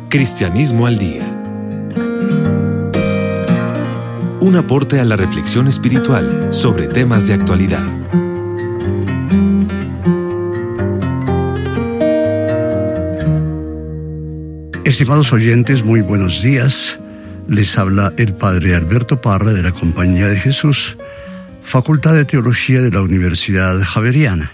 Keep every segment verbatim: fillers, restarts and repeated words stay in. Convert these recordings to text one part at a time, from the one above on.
Cristianismo al Día. Un aporte a la reflexión espiritual sobre temas de actualidad. Estimados oyentes, muy buenos días. Les habla el Padre Alberto Parra de la Compañía de Jesús, Facultad de Teología de la Universidad Javeriana.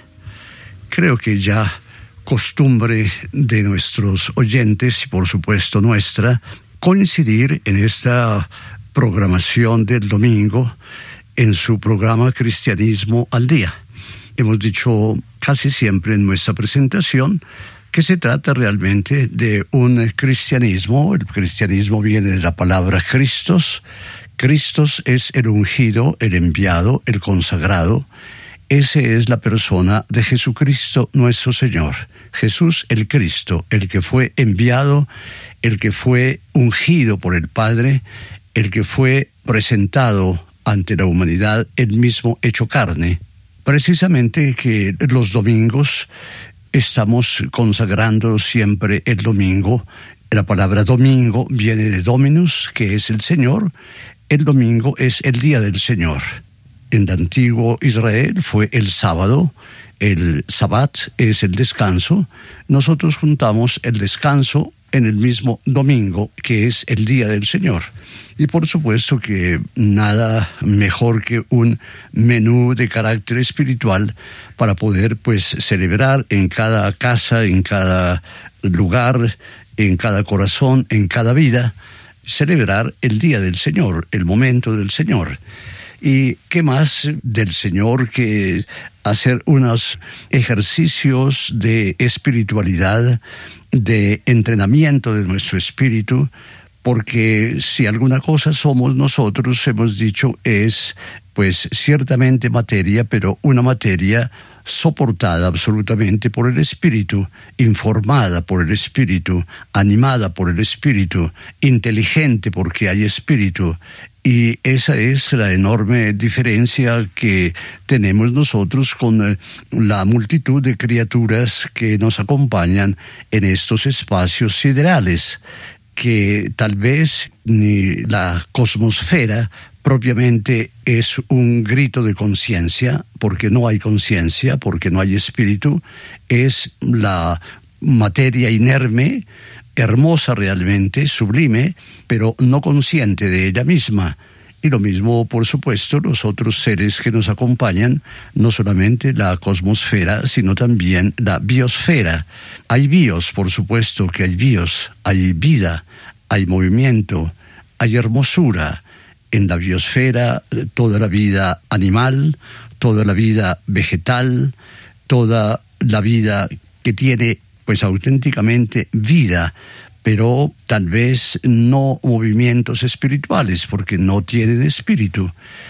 Creo que ya costumbre de nuestros oyentes y por supuesto nuestra, coincidir en esta programación del domingo en su programa Cristianismo al Día. Hemos dicho casi siempre en nuestra presentación que se trata realmente de un cristianismo. El cristianismo viene de la palabra Christos. Christos es el ungido, el enviado, el consagrado. Esa es la persona de Jesucristo nuestro Señor. Jesús el Cristo, el que fue enviado, el que fue ungido por el Padre, el que fue presentado ante la humanidad, el mismo hecho carne. Precisamente que los domingos estamos consagrando siempre el domingo. La palabra domingo viene de Dominus, que es el Señor. El domingo es el día del Señor. En el antiguo Israel fue el sábado, el Sabbat es el descanso. Nosotros juntamos el descanso en el mismo domingo, que es el día del Señor. Y por supuesto que nada mejor que un menú de carácter espiritual para poder pues celebrar en cada casa, en cada lugar, en cada corazón, en cada vida, celebrar el día del Señor, el momento del Señor. ¿Y qué más del Señor que hacer unos ejercicios de espiritualidad, de entrenamiento de nuestro espíritu? Porque si alguna cosa somos nosotros, hemos dicho, es pues ciertamente materia, pero una materia soportada absolutamente por el Espíritu, informada por el Espíritu, animada por el Espíritu, inteligente porque hay Espíritu. Y esa es la enorme diferencia que tenemos nosotros con la multitud de criaturas que nos acompañan en estos espacios siderales, que tal vez ni la cosmosfera propiamente es un grito de conciencia, porque no hay conciencia, porque no hay espíritu, es la materia inerme, hermosa realmente, sublime, pero no consciente de ella misma. Y lo mismo, por supuesto, los otros seres que nos acompañan, no solamente la cosmosfera, sino también la biosfera. Hay bios, por supuesto que hay bios, hay vida, hay movimiento, hay hermosura. En la biosfera, toda la vida animal, toda la vida vegetal, toda la vida que tiene, pues auténticamente vida, pero tal vez no movimientos espirituales, porque no tienen espíritu.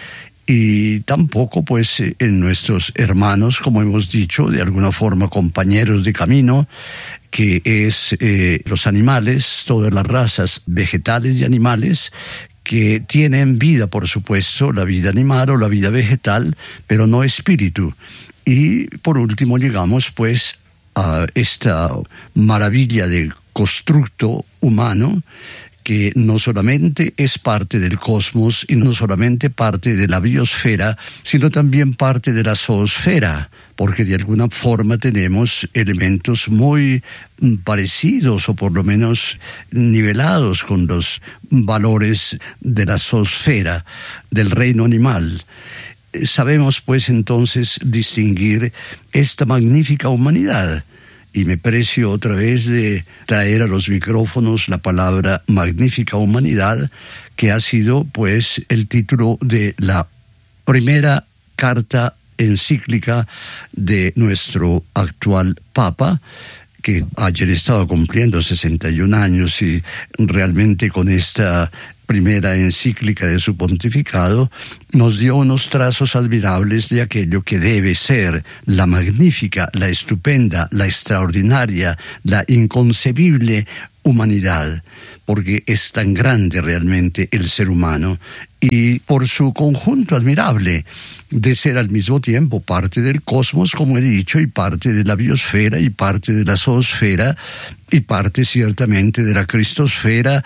Y tampoco, pues, en nuestros hermanos, como hemos dicho, de alguna forma compañeros de camino, que es eh, los animales, todas las razas vegetales y animales, que tienen vida, por supuesto, la vida animal o la vida vegetal, pero no espíritu. Y por último llegamos, pues, a esta maravilla de constructo humano, que no solamente es parte del cosmos y no solamente parte de la biosfera, sino también parte de la zoosfera, porque de alguna forma tenemos elementos muy parecidos o por lo menos nivelados con los valores de la zoosfera, del reino animal. Sabemos pues entonces distinguir esta magnífica humanidad. Y me precio otra vez de traer a los micrófonos la palabra magnífica humanidad, que ha sido pues el título de la primera carta encíclica de nuestro actual Papa, que ayer estaba cumpliendo sesenta y un años, y realmente con esta primera encíclica de su pontificado, nos dio unos trazos admirables de aquello que debe ser la magnífica, la estupenda, la extraordinaria, la inconcebible humanidad, porque es tan grande realmente el ser humano y por su conjunto admirable de ser al mismo tiempo parte del cosmos, como he dicho, y parte de la biosfera, y parte de la zoosfera, y parte ciertamente de la cristosfera,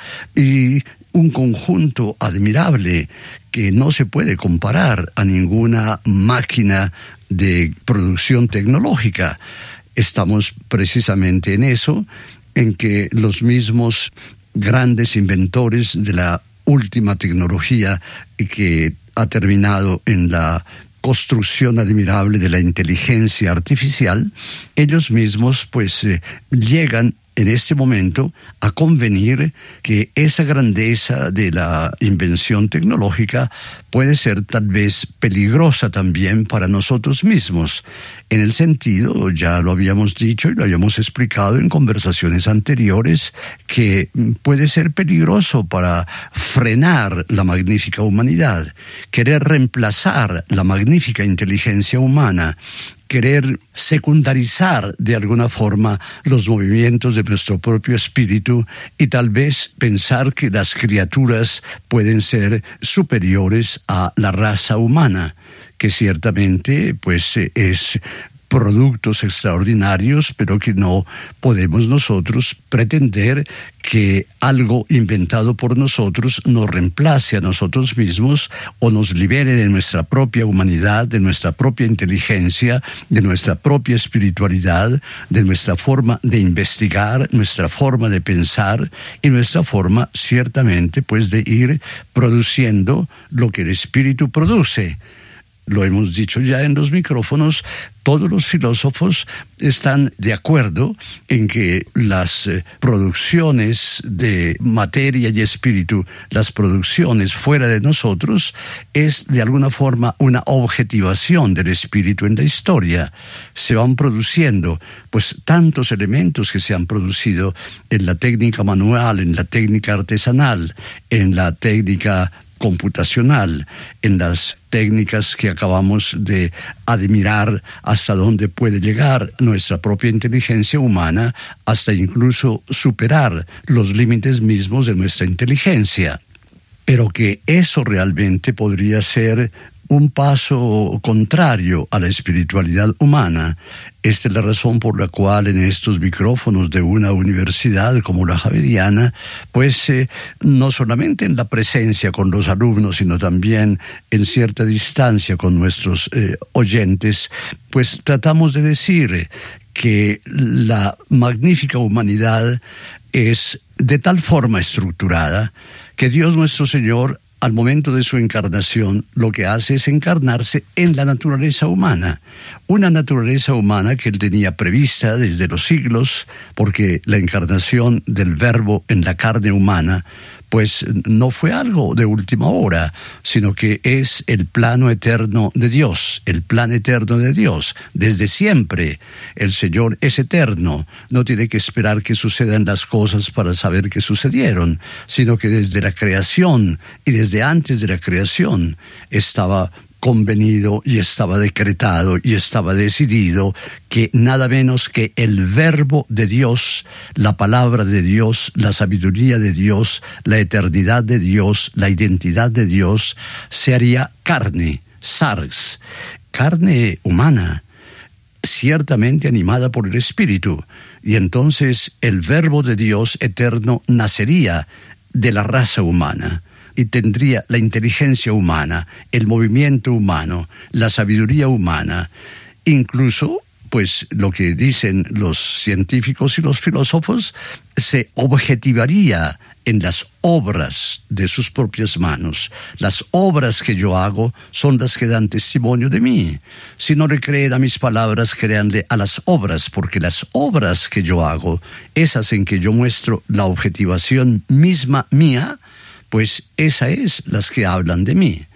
y un conjunto admirable que no se puede comparar a ninguna máquina de producción tecnológica. Estamos precisamente en eso, en que los mismos grandes inventores de la última tecnología que ha terminado en la construcción admirable de la inteligencia artificial, ellos mismos pues eh, llegan en este momento a convenir que esa grandeza de la invención tecnológica puede ser tal vez peligrosa también para nosotros mismos, en el sentido, ya lo habíamos dicho y lo habíamos explicado en conversaciones anteriores, que puede ser peligroso para frenar la magnífica humanidad, querer reemplazar la magnífica inteligencia humana, querer secundarizar de alguna forma los movimientos de nuestro propio espíritu y tal vez pensar que las criaturas pueden ser superiores a la raza humana, que ciertamente pues es productos extraordinarios, pero que no podemos nosotros pretender que algo inventado por nosotros nos reemplace a nosotros mismos o nos libere de nuestra propia humanidad, de nuestra propia inteligencia, de nuestra propia espiritualidad, de nuestra forma de investigar, nuestra forma de pensar y nuestra forma ciertamente pues de ir produciendo lo que el espíritu produce. Lo hemos dicho ya en los micrófonos, todos los filósofos están de acuerdo en que las eh, producciones de materia y espíritu, las producciones fuera de nosotros, es de alguna forma una objetivación del espíritu en la historia. Se van produciendo pues tantos elementos que se han producido en la técnica manual, en la técnica artesanal, en la técnica computacional, en las técnicas que acabamos de admirar hasta dónde puede llegar nuestra propia inteligencia humana, hasta incluso superar los límites mismos de nuestra inteligencia. Pero que eso realmente podría ser un paso contrario a la espiritualidad humana. Esta es la razón por la cual en estos micrófonos de una universidad como la Javeriana, pues eh, no solamente en la presencia con los alumnos, sino también en cierta distancia con nuestros eh, oyentes, pues tratamos de decir que la magnífica humanidad es de tal forma estructurada que Dios nuestro Señor, al momento de su encarnación, lo que hace es encarnarse en la naturaleza humana. Una naturaleza humana que él tenía prevista desde los siglos, porque la encarnación del Verbo en la carne humana, pues no fue algo de última hora, sino que es el plano eterno de Dios, el plan eterno de Dios. Desde siempre el Señor es eterno, no tiene que esperar que sucedan las cosas para saber que sucedieron, sino que desde la creación y desde antes de la creación estaba convenido y estaba decretado y estaba decidido que nada menos que el Verbo de Dios, la palabra de Dios, la sabiduría de Dios, la eternidad de Dios, la identidad de Dios, se haría carne, sarx, carne humana, ciertamente animada por el Espíritu, y entonces el Verbo de Dios eterno nacería de la raza humana y tendría la inteligencia humana, el movimiento humano, la sabiduría humana, incluso, pues lo que dicen los científicos y los filósofos, se objetivaría en las obras de sus propias manos. Las obras que yo hago son las que dan testimonio de mí. Si no le creen a mis palabras, créanle a las obras, porque las obras que yo hago, esas en que yo muestro la objetivación misma mía, pues esa es las que hablan de mí.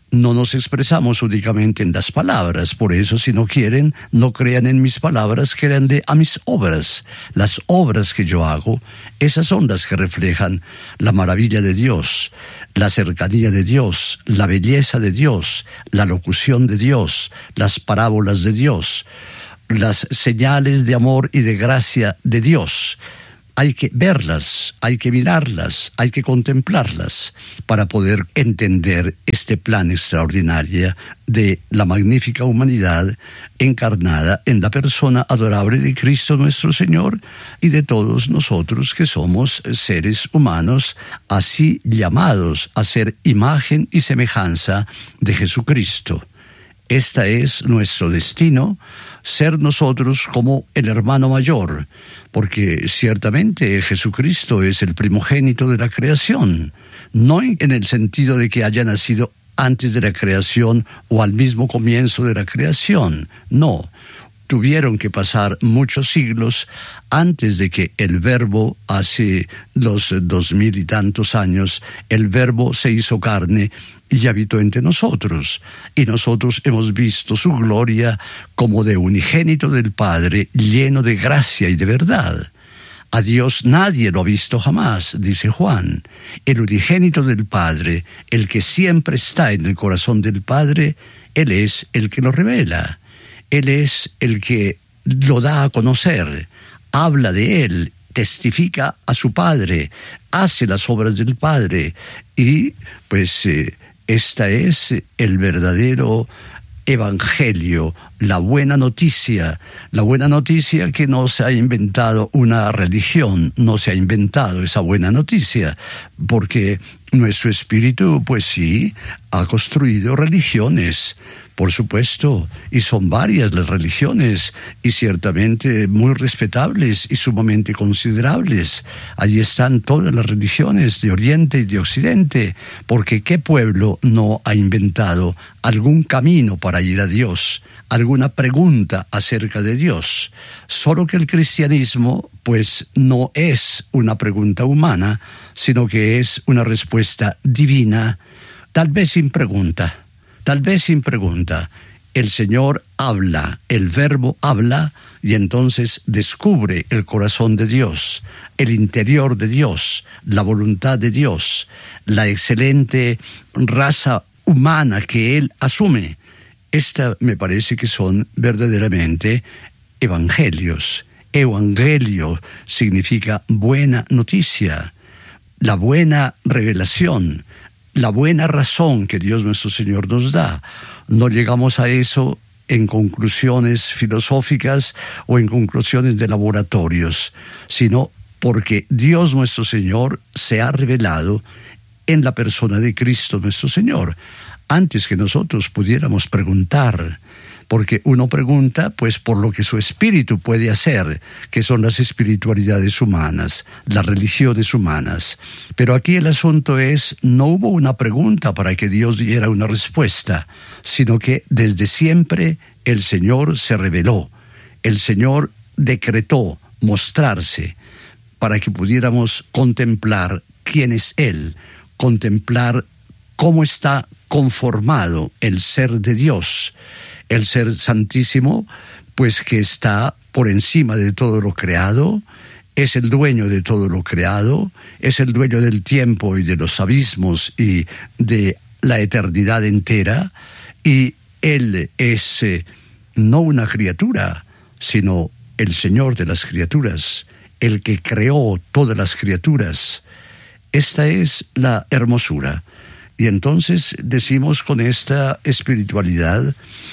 no nos expresamos únicamente en las palabras. Por eso, si no quieren, no crean en mis palabras, créanle a mis obras. Las obras que yo hago, esas son las que reflejan la maravilla de Dios, la cercanía de Dios, la belleza de Dios, la locución de Dios, las parábolas de Dios, las señales de amor y de gracia de Dios. Hay que verlas, hay que mirarlas, hay que contemplarlas para poder entender este plan extraordinario de la magnífica humanidad encarnada en la persona adorable de Cristo nuestro Señor y de todos nosotros que somos seres humanos, así llamados a ser imagen y semejanza de Jesucristo. Este es nuestro destino, ser nosotros como el hermano mayor, porque ciertamente Jesucristo es el primogénito de la creación, no en el sentido de que haya nacido antes de la creación o al mismo comienzo de la creación, no. Tuvieron que pasar muchos siglos antes de que el Verbo, hace los dos mil y tantos años, el Verbo se hizo carne y habitó entre nosotros. Y nosotros hemos visto su gloria como de unigénito del Padre, lleno de gracia y de verdad. A Dios nadie lo ha visto jamás, dice Juan. El unigénito del Padre, el que siempre está en el corazón del Padre, Él es el que lo revela. Él es el que lo da a conocer, habla de Él, testifica a su Padre, hace las obras del Padre. Y pues eh, esta es el verdadero evangelio, la buena noticia, la buena noticia que no se ha inventado una religión, no se ha inventado esa buena noticia, porque nuestro espíritu, pues sí, ha construido religiones, por supuesto, y son varias las religiones, y ciertamente muy respetables y sumamente considerables. Allí están todas las religiones de Oriente y de Occidente, porque ¿qué pueblo no ha inventado algún camino para ir a Dios, alguna pregunta acerca de Dios? Solo que el cristianismo, pues, no es una pregunta humana, sino que es una respuesta divina, tal vez sin pregunta. Tal vez sin pregunta, el Señor habla, el Verbo habla, y entonces descubre el corazón de Dios, el interior de Dios, la voluntad de Dios, la excelente raza humana que Él asume. Esta me parece que son verdaderamente evangelios. Evangelio significa buena noticia, la buena revelación, la buena razón que Dios nuestro Señor nos da. No llegamos a eso en conclusiones filosóficas o en conclusiones de laboratorios, sino porque Dios nuestro Señor se ha revelado en la persona de Cristo nuestro Señor, antes que nosotros pudiéramos preguntar. Porque uno pregunta, pues, por lo que su espíritu puede hacer, que son las espiritualidades humanas, las religiones humanas. Pero aquí el asunto es, no hubo una pregunta para que Dios diera una respuesta, sino que desde siempre el Señor se reveló. El Señor decretó mostrarse para que pudiéramos contemplar quién es Él, contemplar cómo está conformado el ser de Dios. El Ser Santísimo, pues que está por encima de todo lo creado, es el dueño de todo lo creado, es el dueño del tiempo y de los abismos y de la eternidad entera, y Él es eh, no una criatura, sino el Señor de las criaturas, el que creó todas las criaturas. Esta es la hermosura. Y entonces decimos con esta espiritualidad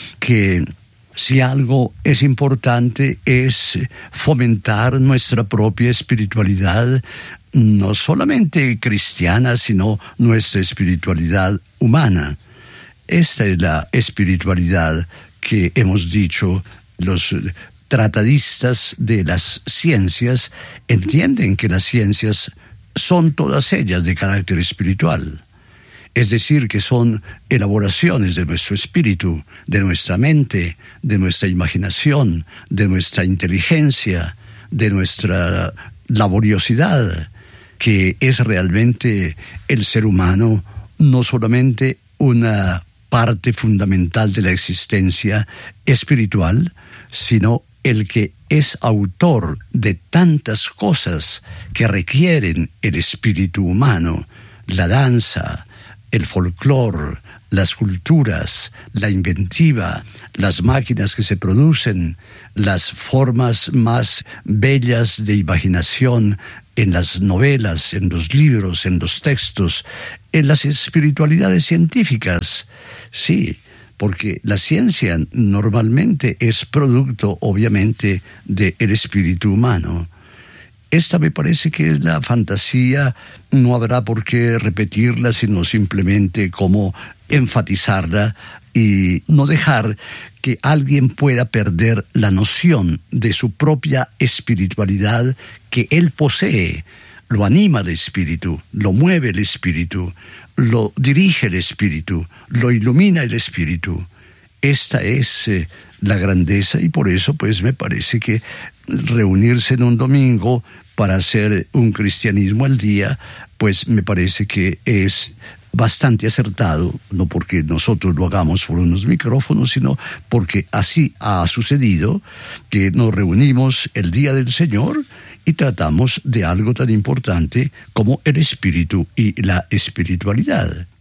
que si algo es importante es fomentar nuestra propia espiritualidad, no solamente cristiana, sino nuestra espiritualidad humana. Esta es la espiritualidad que hemos dicho los tratadistas de las ciencias entienden que las ciencias son todas ellas de carácter espiritual. Es decir, que son elaboraciones de nuestro espíritu, de nuestra mente, de nuestra imaginación, de nuestra inteligencia, de nuestra laboriosidad, que es realmente el ser humano no solamente una parte fundamental de la existencia espiritual, sino el que es autor de tantas cosas que requieren el espíritu humano: la danza, el folclore, las culturas, la inventiva, las máquinas que se producen, las formas más bellas de imaginación en las novelas, en los libros, en los textos, en las espiritualidades científicas. Sí, porque la ciencia normalmente es producto, obviamente, del espíritu humano. Esta me parece que es la fantasía, no habrá por qué repetirla, sino simplemente como enfatizarla y no dejar que alguien pueda perder la noción de su propia espiritualidad que él posee. Lo anima el espíritu, lo mueve el espíritu, lo dirige el espíritu, lo ilumina el espíritu. Esta es eh, la grandeza, y por eso pues me parece que reunirse en un domingo para hacer un cristianismo al día, pues me parece que es bastante acertado, no porque nosotros lo hagamos por unos micrófonos, sino porque así ha sucedido, que nos reunimos el día del Señor y tratamos de algo tan importante como el espíritu y la espiritualidad.